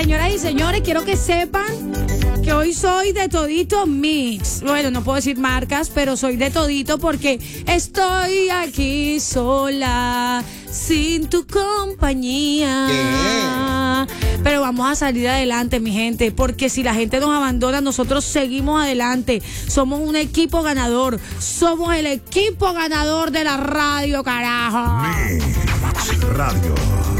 señoras y señores, quiero que sepan que hoy soy de todito mix. Bueno, no puedo decir marcas, pero soy de todito porque estoy aquí sola, sin tu compañía. Yeah. Pero vamos a salir adelante, mi gente, porque si la gente nos abandona, nosotros seguimos adelante. Somos un equipo ganador. Somos el equipo ganador de la radio, carajo. Mix Radio.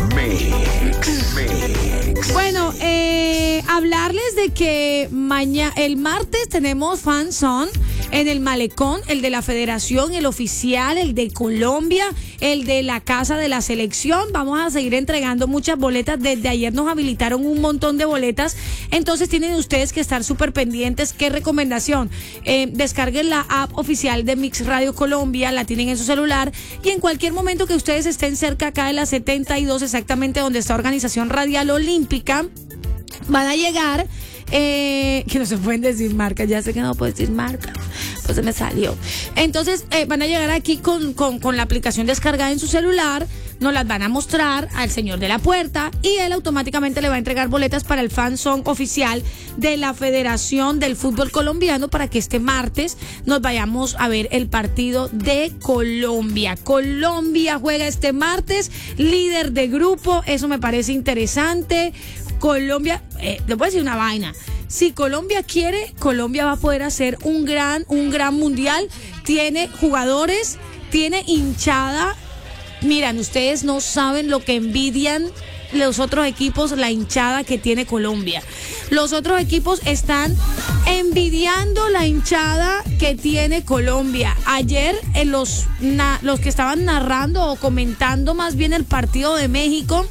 Mix. Bueno, hablarles de que el martes tenemos Fan Zone en el Malecón, el de la Federación, el oficial, el de Colombia, el de la Casa de la Selección. Vamos a seguir entregando muchas boletas. Desde ayer nos habilitaron un montón de boletas. Entonces tienen ustedes que estar súper pendientes. ¿Qué recomendación? Descarguen la app oficial de Mix Radio Colombia, la tienen en su celular y en cualquier momento que ustedes estén cerca acá de la 72, exactamente donde está Organización Radial Olímpica, van a llegar, que no se pueden decir marcas, ya sé que no puedo decir marcas, pues se me salió. Entonces van a llegar aquí con la aplicación descargada en su celular, nos las van a mostrar al señor de la puerta y él automáticamente le va a entregar boletas para el Fan Zone oficial de la Federación del Fútbol Colombiano para que este martes nos vayamos a ver el partido de Colombia. Colombia juega este martes, líder de grupo, eso me parece interesante. Colombia, les voy a decir una vaina. Si Colombia quiere, Colombia va a poder hacer un gran mundial. Tiene jugadores, tiene hinchada. Miran, ustedes no saben lo que envidian los otros equipos, la hinchada que tiene Colombia. Los otros equipos están envidiando la hinchada que tiene Colombia. Ayer los que estaban narrando o comentando más bien el partido de México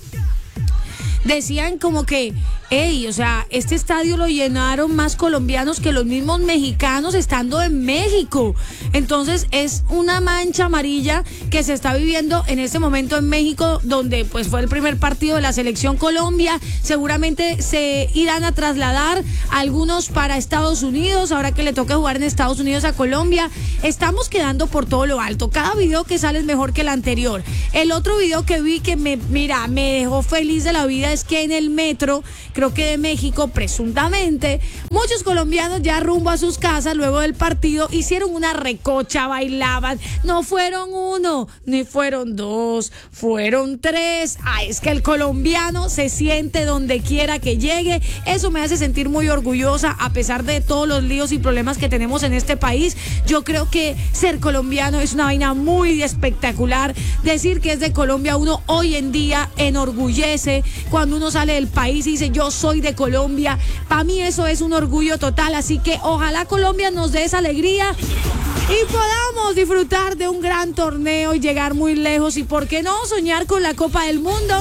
decían como que, o sea, este estadio lo llenaron más colombianos que los mismos mexicanos estando en México. Entonces es una mancha amarilla que se está viviendo en este momento en México, donde pues fue el primer partido de la selección Colombia. Seguramente se irán a trasladar algunos para Estados Unidos, ahora que le toca jugar en Estados Unidos a Colombia. Estamos quedando por todo lo alto. Cada video que sale es mejor que el anterior. El otro video que vi que me dejó feliz de la vida es que en el metro, creo que de México, presuntamente, muchos colombianos ya rumbo a sus casas luego del partido hicieron una recocha, bailaban. No fueron uno, ni fueron dos, fueron tres. Es que el colombiano se siente donde quiera que llegue. Eso me hace sentir muy orgullosa a pesar de todos los líos y problemas que tenemos en este país. Yo creo que ser colombiano es una vaina muy espectacular. Decir que es de Colombia, uno hoy en día enorgullece cuando uno sale del país y dice yo soy de Colombia. Para mí eso es un orgullo total, así que ojalá Colombia nos dé esa alegría y podamos disfrutar de un gran torneo y llegar muy lejos y por qué no soñar con la Copa del Mundo.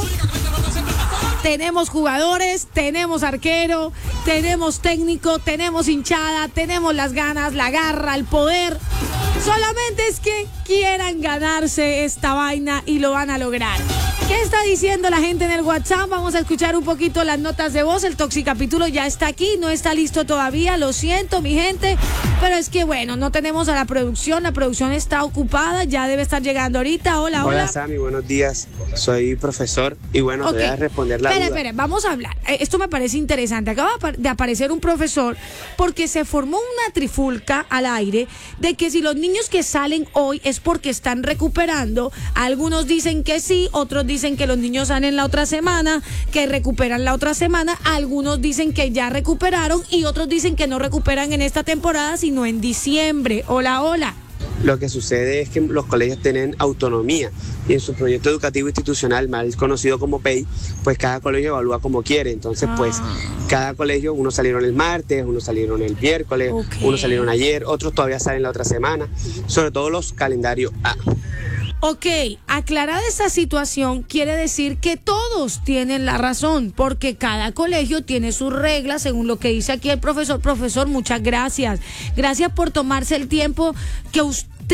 Tenemos jugadores, tenemos arquero, tenemos técnico, tenemos hinchada, tenemos las ganas, la garra, el poder. Solamente es que quieran ganarse esta vaina y lo van a lograr. ¿Qué está diciendo la gente en el WhatsApp? Vamos a escuchar un poquito las notas de voz. El Toxicapítulo ya está aquí, no está listo todavía, lo siento, mi gente. Pero es que bueno, no tenemos a la producción está ocupada, ya debe estar llegando ahorita. Hola. Hola, Sammy, buenos días. Soy profesor y bueno, te voy a responder la duda. Espera, vamos a hablar. Esto me parece interesante. Acaba de aparecer un profesor porque se formó una trifulca al aire de que si los niños que salen hoy es porque están recuperando. Algunos dicen que sí, otros dicen que los niños salen la otra semana, que recuperan la otra semana. Algunos dicen que ya recuperaron y otros dicen que no recuperan en esta temporada, sino en diciembre. Hola. Lo que sucede es que los colegios tienen autonomía y en su proyecto educativo institucional, mal conocido como PEI, pues cada colegio evalúa como quiere. Entonces, pues cada colegio, unos salieron el martes, unos salieron el miércoles, unos salieron ayer, otros todavía salen la otra semana, sobre todo los calendarios A. Ok, aclarada esta situación, quiere decir que todos tienen la razón, porque cada colegio tiene sus reglas, según lo que dice aquí el profesor. Profesor, muchas gracias. Gracias por tomarse el tiempo que usted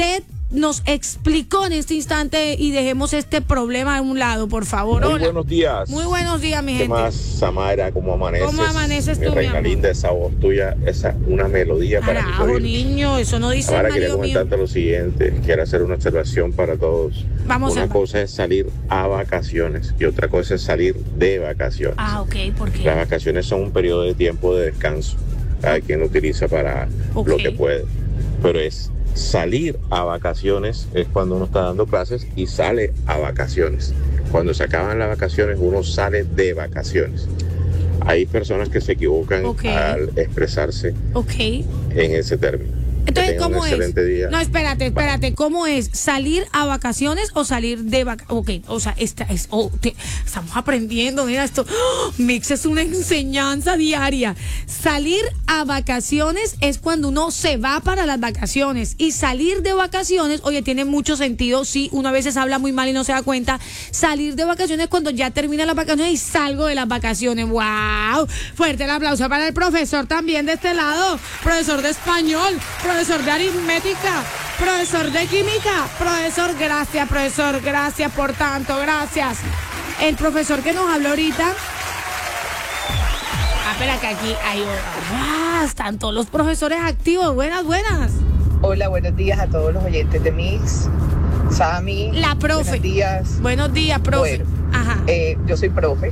nos explicó en este instante y dejemos este problema a un lado, por favor. Muy Hola. buenos días. Muy buenos días, mi ¿Qué gente. más, Samara? ¿Cómo amaneces? ¿Cómo amaneces tú, Mi mi reina amor? linda, esa voz tuya, esa una melodía para mi Carajo, oído. niño, eso no dice el Samara, quería marido mío. comentarte lo siguiente. Quiero hacer una observación para todos. Vamos Una a- cosa es salir a vacaciones y otra cosa es salir de vacaciones. Ah, ok, ¿por Las qué? vacaciones son un periodo de tiempo de descanso. Cada quien lo utiliza para Ok. lo que puede. Pero es salir a vacaciones es cuando uno está dando clases y sale a vacaciones. Cuando se acaban las vacaciones, uno sale de vacaciones. Hay personas que se equivocan Ok. al expresarse Ok. en ese término. Que Entonces, tengan ¿cómo un es? excelente día. No, espérate, ¿cómo es? ¿Salir a vacaciones o salir de vacaciones? Ok, o sea, estamos aprendiendo, mira esto. ¡Oh! Mix es una enseñanza diaria. Salir a vacaciones es cuando uno se va para las vacaciones. Y salir de vacaciones, oye, tiene mucho sentido. Sí, uno a veces habla muy mal y no se da cuenta. Salir de vacaciones es cuando ya termina las vacaciones y salgo de las vacaciones. ¡Wow! Fuerte el aplauso para el profesor también de este lado. Profesor de español, profesor de aritmética, profesor de química, profesor, gracias por tanto, gracias. El profesor que nos habló ahorita. Espera que aquí hay están todos los profesores activos. Buenas. Hola, buenos días a todos los oyentes de Mix. Sami. La profe. Buenos días. Buenos días, profe. Bueno, Ajá. Yo soy profe.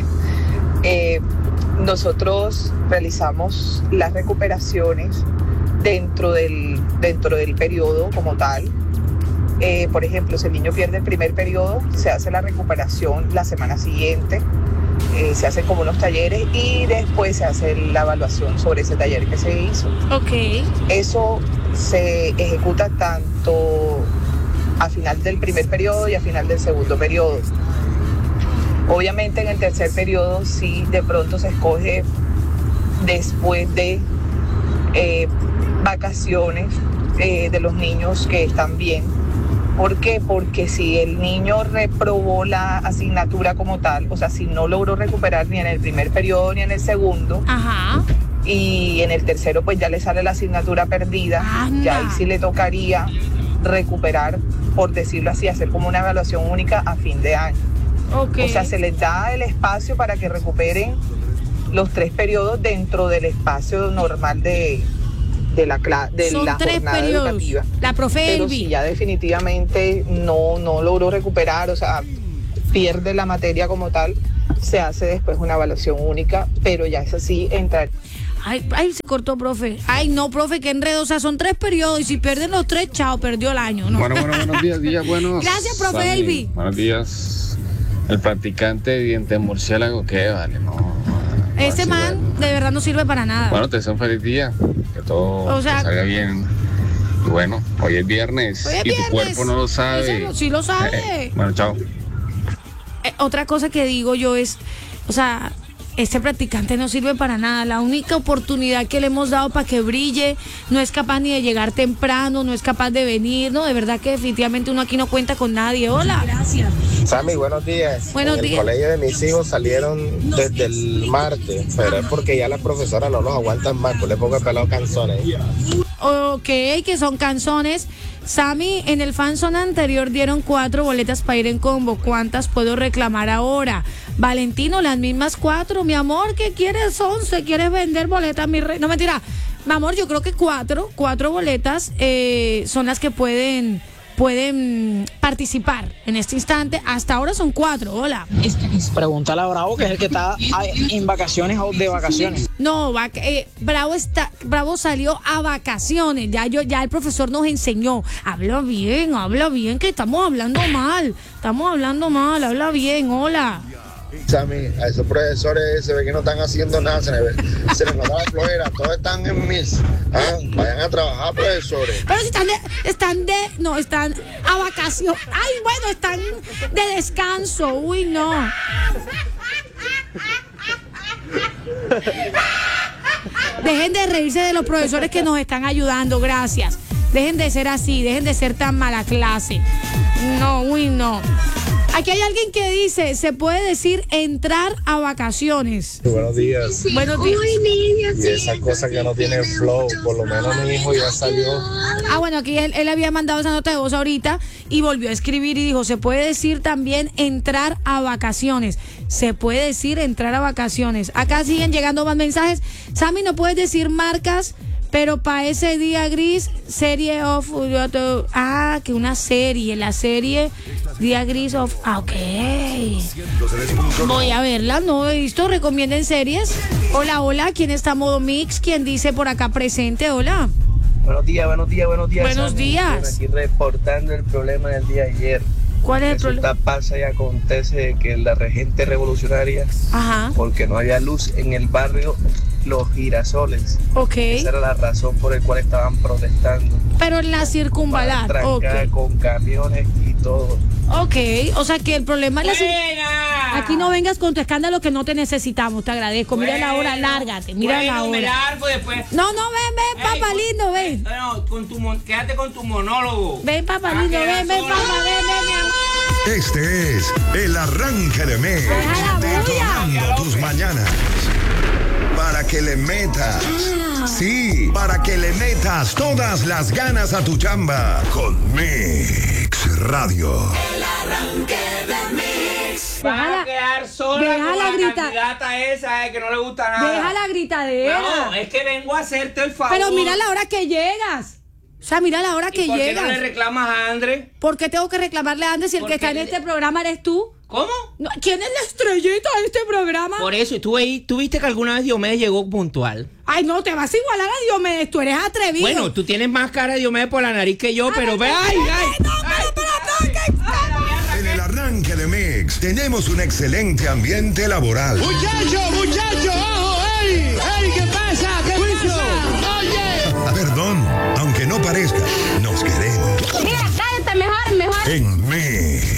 Nosotros realizamos las recuperaciones dentro del periodo como tal. Por ejemplo, si el niño pierde el primer periodo, se hace la recuperación la semana siguiente. Se hacen como unos talleres y después se hace la evaluación sobre ese taller que se hizo. Ok. Eso se ejecuta tanto a final del primer periodo y a final del segundo periodo. Obviamente en el tercer periodo sí de pronto se escoge después de vacaciones de los niños que están bien. ¿Por qué? Porque si el niño reprobó la asignatura como tal, o sea, si no logró recuperar ni en el primer periodo ni en el segundo, Ajá. y en el tercero pues ya le sale la asignatura perdida, Anda. ya ahí sí le tocaría recuperar, por decirlo así, hacer como una evaluación única a fin de año. Ok. O sea, se les da el espacio para que recuperen los 3 periodos dentro del espacio normal de la Son 3 jornada periodos. educativa. La profe Pero Elvi. si ya definitivamente no logró recuperar, o sea, pierde la materia como tal, se hace después una evaluación única, pero ya es así, entrar. Ay, se cortó, profe. Ay, no, profe, qué enredo. O sea, son 3 periodos y si pierden los 3, chao, perdió el año. No. Bueno, buenos días, buenos. Gracias, profe Sammy, Elvi. Buenos días. El practicante de diente murciélago, ¿qué vale? No. Ese así, man bueno. de verdad no sirve para nada. Bueno, te deseo un feliz día. Que todo O sea- te salga bien. Y bueno, hoy es viernes. Hoy es y viernes. tu cuerpo no lo sabe. Sí lo sabe. Bueno, chao. Otra cosa que digo yo es, o sea, este practicante no sirve para nada. La única oportunidad que le hemos dado para que brille, no es capaz ni de llegar temprano, no es capaz de venir, no, de verdad que definitivamente uno aquí no cuenta con nadie. Hola. Gracias. Sammy, buenos días. Buenos en días. el colegio de mis hijos salieron desde el martes, pero es porque ya las profesoras no los aguantan más, pues le pongo el pelado canzones. Ok, que son canzones. Sammy, en el fanzone anterior dieron 4 boletas para ir en combo. ¿Cuántas puedo reclamar ahora? Valentino, las mismas 4. Mi amor, ¿qué quieres? 11. ¿Quieres vender boletas, mi rey? No, mentira. Mi amor, yo creo que 4 boletas son las que pueden participar en este instante. Hasta ahora son 4. Hola. Pregúntale a Bravo, que es el que está en vacaciones o de vacaciones. No, Bravo salió a vacaciones. Ya el profesor nos enseñó. Habla bien, que estamos hablando mal. Habla bien, hola. Sammy, a esos profesores se ve que no están haciendo nada, se les nota la flojera, todos están en mis. Vayan a trabajar, profesores. Pero si están a vacaciones. Ay, bueno, están de descanso. Uy, no. Dejen de reírse de los profesores que nos están ayudando, gracias. Dejen de ser así, dejen de ser tan mala clase. No, uy, no. Aquí hay alguien que dice, se puede decir entrar a vacaciones. Buenos días. Buenos días. Y esa cosa que no tiene flow, por lo menos mi hijo ya salió. Ah, bueno, aquí él había mandado esa nota de voz ahorita y volvió a escribir y dijo, se puede decir también entrar a vacaciones. Se puede decir entrar a vacaciones. Acá siguen llegando más mensajes. Sammy, no puedes decir marcas, pero para ese día gris, serie of... que una serie, la serie Día Gris of... ok. Voy a verla, no he visto, recomienden series. Hola, hola, ¿quién está a modo mix? ¿Quién dice por acá presente? Hola. Buenos días. Buenos días. Aquí reportando el problema del día de ayer. ¿Cuál es el problema? Pasa y acontece que la regente revolucionaria, porque no había luz en el barrio Los Girasoles. Ok. Esa era la razón por la cual estaban protestando. Pero en la circunvalar. Okay. Con camiones y todo. Ok, o sea que el problema es aquí no vengas con tu escándalo que no te necesitamos, te agradezco. Mira la hora, lárgate, mira la hora. Me largo después. No, ven, papá lindo, ven. No, quédate con tu monólogo. Ven, papá lindo, ven, papá, ven, mi amor. Este es el arranque de mes. Detonando tus mañanas. Para que le metas. Sí, para que le metas todas las ganas a tu chamba. Con Mix Radio. El arranque de Mix. Vas a quedar sola con la candidata esa que no le gusta nada. Deja la gritadera. No, es que vengo a hacerte el favor. Pero mira la hora que llegas. O sea, mira la hora que llegas. ¿Por qué no le reclamas a Andrés? ¿Por qué tengo que reclamarle a Andrés si el que está en este programa eres tú? ¿Cómo? No, ¿quién es la estrellita de este programa? Por eso, ¿tú viste que alguna vez Diomedes llegó puntual? Ay, no, te vas a igualar a Diomedes, tú eres atrevido. Bueno, tú tienes más cara de Diomedes por la nariz que yo, pero ve, ay. En el arranque de Mix tenemos un excelente ambiente laboral. Muchacho, ojo, ey, ¿qué pasa? ¿Qué juicio? Oye. Perdón, aunque no parezca, nos queremos. Mira, cállate mejor. En Mix.